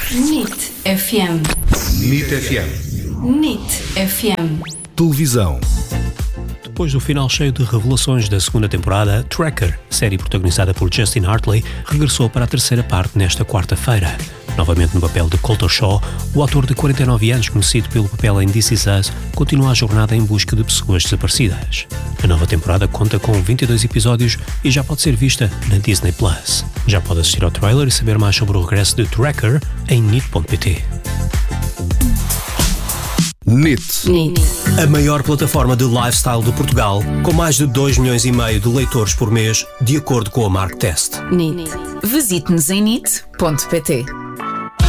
NIT FM. NIT FM. NIT FM. Televisão. Depois do final cheio de revelações da segunda temporada, Tracker, série protagonizada por Justin Hartley, regressou para a terceira parte nesta quarta-feira. Novamente no papel de Colter Shaw, o ator de 49 anos, conhecido pelo papel em This Is Us, continua a jornada em busca de pessoas desaparecidas. A nova temporada conta com 22 episódios e já pode ser vista na Disney+. Já pode assistir ao trailer e saber mais sobre o regresso de Tracker em NIT.pt. NIT. A maior plataforma de lifestyle de Portugal, com mais de 2,5 milhões de leitores por mês, de acordo com a Marktest. NIT. Visite-nos em NIT.pt.